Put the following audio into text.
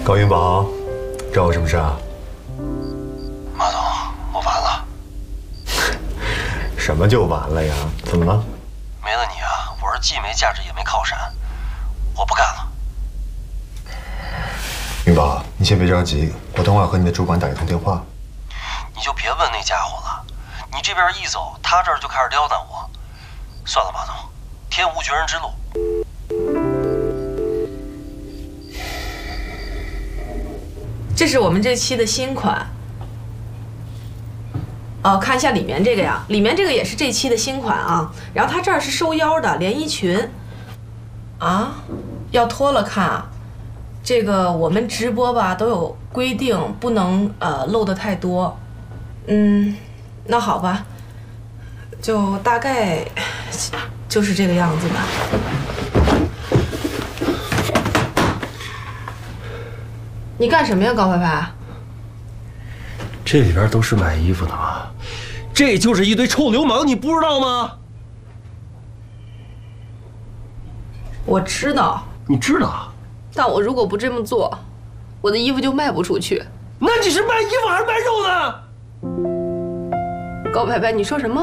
高云宝，找我什么事啊？ 马总，我完了。 什么就完了呀？怎么了？ 没了你啊，我是既没价值也没靠山，我不干了。 云宝，你先别着急，我等会儿和你的主管打一通电话。 你就别问那家伙了，你这边一走，他这儿就开始刁难我。算了，马总，天无绝人之路。 这是我们这期的新款。哦，看一下里面这个呀，里面这个也是这期的新款啊。然后它这儿是收腰的连衣裙，啊，要脱了看啊。这个我们直播吧都有规定，不能露得太多。那好吧，就大概就是这个样子吧。你干什么呀，高拍拍？ 这里边都是买衣服的啊，这就是一堆臭流氓，你不知道吗？ 我知道。 你知道？ 但我如果不这么做，我的衣服就卖不出去。 那你是卖衣服还是卖肉呢？ 高拍拍，你说什么？